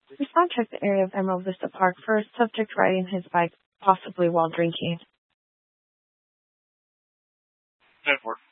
Respond checked the area of Emerald Vista Park first, subject riding his bike, possibly while drinking. 10-4.